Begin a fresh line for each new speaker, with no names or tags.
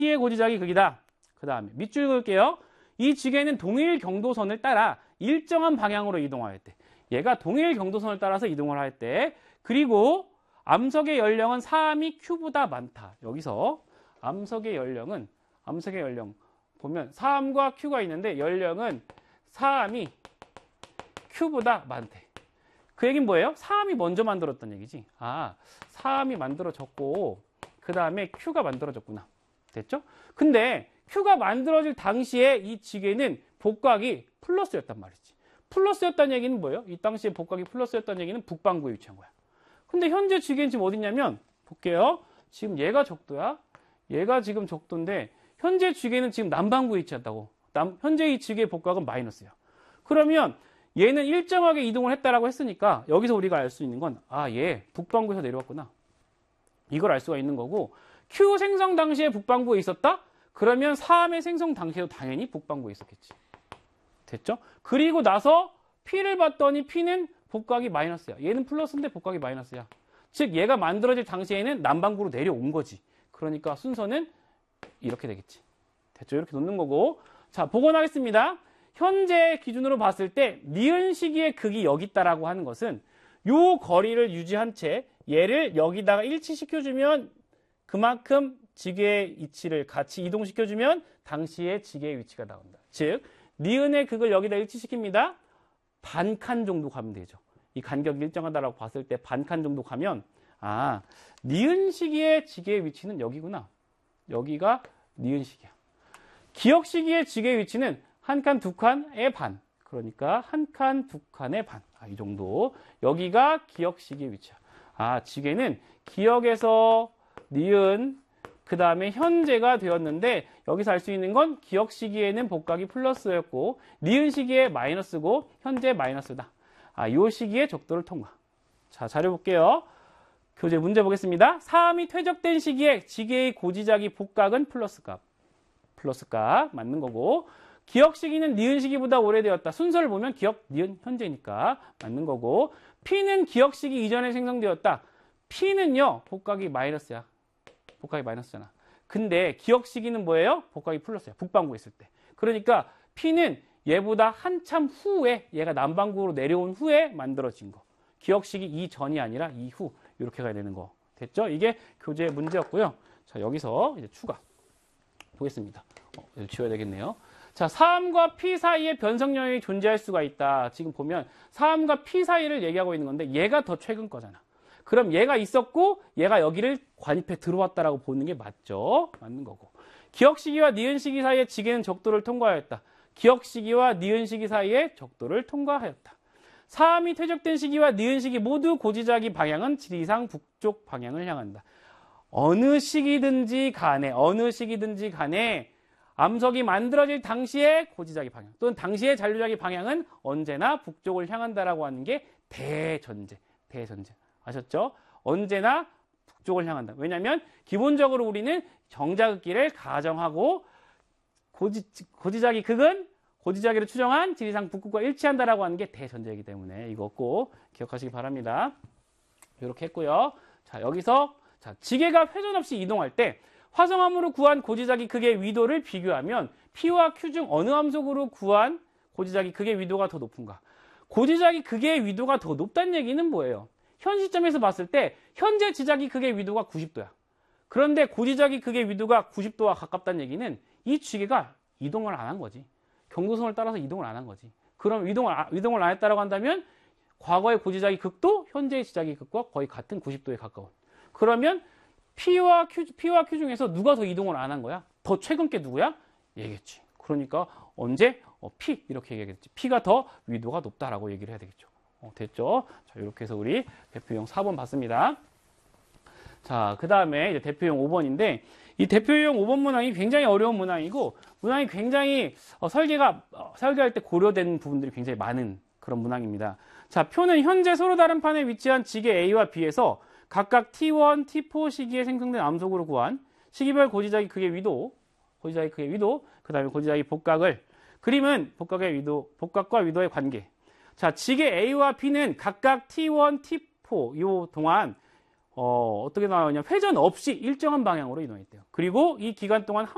시기의 고지작이 극이다. 그 다음에 밑줄 그을게요. 이 지게는 동일 경도선을 따라 일정한 방향으로 이동할 때, 얘가 동일 경도선을 따라서 이동을 할 때, 그리고 암석의 연령은 3이 Q보다 많다. 여기서 암석의 연령 보면 3과 Q가 있는데 연령은 3이 Q보다 많대. 그 얘기는 뭐예요? 3이 먼저 만들었던 얘기지. 3이 만들어졌고 그 다음에 Q가 만들어졌구나. 됐죠? 근데 Q가 만들어질 당시에 이 지게는 복각이 플러스였단 말이지. 플러스였다는 얘기는 뭐예요? 이 당시에 복각이 플러스였다는 얘기는 북반구에 위치한 거야. 근데 현재 지게는 지금 어디냐면, 볼게요. 지금 얘가 적도야. 얘가 지금 적도인데 현재 지게는 지금 남반구에 위치했다고. 현재 이 지게의 복각은 마이너스야. 그러면 얘는 일정하게 이동을 했다라고 했으니까 여기서 우리가 알 수 있는 건 얘 북반구에서 내려왔구나. 이걸 알 수가 있는 거고, Q 생성 당시에 북반구에 있었다? 그러면 3의 생성 당시에도 당연히 북반구에 있었겠지. 됐죠? 그리고 나서 P를 봤더니 P는 복각이 마이너스야. 얘는 플러스인데 복각이 마이너스야. 즉 얘가 만들어질 당시에는 남반구로 내려온 거지. 그러니까 순서는 이렇게 되겠지. 됐죠? 이렇게 놓는 거고. 자, 복원하겠습니다. 현재 기준으로 봤을 때 니은 시기의 극이 여기 있다라고 하는 것은 요 거리를 유지한 채 얘를 여기다가 일치시켜주면 그만큼 지게의 위치를 같이 이동시켜주면 당시의 지게의 위치가 나온다. 즉 니은의 극을 여기다 일치시킵니다. 반칸 정도 가면 되죠. 이 간격이 일정하다라고 봤을 때 반칸 정도 가면 니은 시기의 지게의 위치는 여기구나. 여기가 니은 시기야. 기역 시기의 지게의 위치는 한 칸, 두 칸의 반. 그러니까 한 칸, 두 칸의 반. 이 정도. 여기가 기역 시기의 위치야. 지게는 기역에서 니은, 그 다음에 현재가 되었는데 여기서 알 수 있는 건 기역 시기에는 복각이 플러스였고 니은 시기에 마이너스고 현재 마이너스다. 이 시기에 적도를 통과. 자, 자료 볼게요. 교재 문제 보겠습니다. 3이 퇴적된 시기에 지게의 고지작이 복각은 플러스값. 플러스값 맞는 거고, 기역 시기는 니은 시기보다 오래되었다. 순서를 보면 기역, 니은, 현재니까 맞는 거고, P는 기역 시기 이전에 생성되었다. P는요, 복각이 마이너스야. 복각이 마이너스잖아. 근데 기역 시기는 뭐예요? 복각이 플러스야. 북반구에 있을 때. 그러니까 P는 얘보다 한참 후에, 얘가 남반구로 내려온 후에 만들어진 거. 기역 시기 이전이 아니라 이후. 이렇게 가야 되는 거. 됐죠? 이게 교재 문제였고요. 자, 여기서 이제 추가 보겠습니다. 이걸 지워야 되겠네요. 자, 3과 P 사이에 변성 영역이 존재할 수가 있다. 지금 보면 3과 P 사이를 얘기하고 있는 건데 얘가 더 최근 거잖아. 그럼 얘가 있었고 얘가 여기를 관입해 들어왔다라고 보는 게 맞죠? 맞는 거고. 기역 시기와 니은 시기 사이에 지게는 적도를 통과하였다. 기역 시기와 니은 시기 사이에 적도를 통과하였다. 3이 퇴적된 시기와 니은 시기 모두 고지작이 방향은 지리상 북쪽 방향을 향한다. 어느 시기든지 간에 암석이 만들어질 당시의 고지작이 방향 또는 당시의 잔류작이 방향은 언제나 북쪽을 향한다라고 하는 게 대전제. 아셨죠? 언제나 북쪽을 향한다. 왜냐하면 기본적으로 우리는 정자극기를 가정하고 고지작이 극은 고지자기를 추정한 지리상 북극과 일치한다라고 하는 게 대전제이기 때문에 이거 꼭 기억하시기 바랍니다. 이렇게 했고요. 자, 여기서 지게가 회전 없이 이동할 때 화성암으로 구한 고지자기 극의 위도를 비교하면 P와 Q 중 어느 함석으로 구한 고지자기 극의 위도가 더 높은가? 고지자기 극의 위도가 더 높다는 얘기는 뭐예요? 현 시점에서 봤을 때 현재 지자기 극의 위도가 90도야. 그런데 고지자기 극의 위도가 90도와 가깝다는 얘기는 이 지게가 이동을 안 한 거지. 경도선을 따라서 이동을 안 한 거지. 그럼 이동을 안 했다라고 한다면 과거의 고지자기 극도 현재의 지자기 극과 거의 같은 90도에 가까운. 그러면 P와 Q 중에서 누가 더 이동을 안 한 거야? 더 최근 게 누구야? 얘겠지. 그러니까 언제? P 이렇게 얘기하겠지. P가 더 위도가 높다라고 얘기를 해야 되겠죠. 됐죠? 자, 이렇게 해서 우리 대표용 4번 봤습니다. 자, 그 다음에 이제 대표용 5번인데 이 대표용 5번 문항이 굉장히 어려운 문항이고 문항이 굉장히 설계할 때 고려된 부분들이 굉장히 많은 그런 문항입니다. 자, 표는 현재 서로 다른 판에 위치한 지게 A와 B에서 각각 T1, T4 시기에 생성된 암석으로 구한 시기별 고지자기 극의 위도, 그 다음에 고지자기 복각을 그림은 복각과 위도의 관계. 자, 지게 A와 B는 각각 T1, T4 요 동안 어떻게 나오냐? 회전 없이 일정한 방향으로 이동했대요. 그리고 이 기간 동안